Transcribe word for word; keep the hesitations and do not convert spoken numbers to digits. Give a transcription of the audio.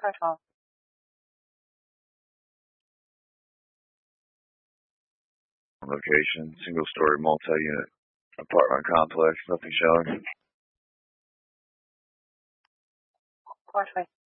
car twelve. Location, single-story multi-unit apartment complex, nothing showing. Causeway.